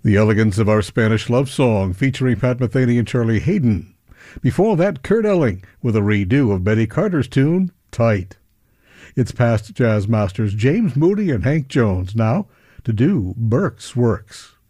The Elegance of Our Spanish Love Song featuring Pat Metheny and Charlie Hayden. Before that, Kurt Elling with a redo of Betty Carter's tune, Tight. It's past jazz masters James Moody and Hank Jones now to do Burke's Works.